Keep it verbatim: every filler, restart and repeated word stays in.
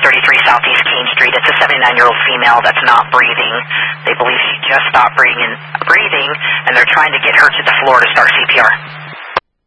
thirty-three Southeast King Street. It's a seventy-nine-year-old female that's not breathing. They believe she just stopped breathing, breathing, and they're trying to get her to the floor to start C P R.